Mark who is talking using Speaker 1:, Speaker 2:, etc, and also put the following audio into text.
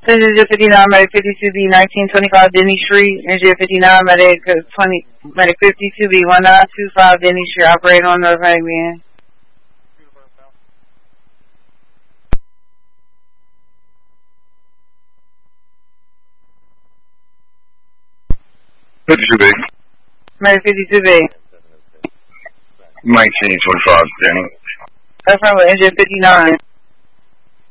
Speaker 1: Engine 59, medic 52B, 1925 Denny Street. Engine 59, medic 52B, 1925 Denny Street. Operate on North Medic.
Speaker 2: 52B.
Speaker 1: Medic 52B.
Speaker 2: 1925 Denny.
Speaker 1: That's from Engine 59.